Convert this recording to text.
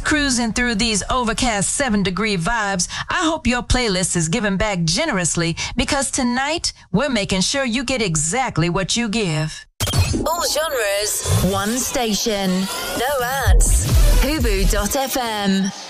cruising through these overcast 7-degree vibes, I hope your playlist is giving back generously because tonight we're making sure you get exactly what you give. All genres, one station. No ads. Hubu.fm.